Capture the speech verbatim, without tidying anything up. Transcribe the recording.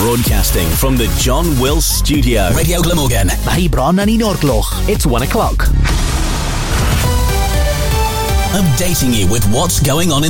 Broadcasting from the John Wills Studio. Radio Glamorgan. Mae bron yn un o'r gloch. It's one o'clock. Updating you with what's going on in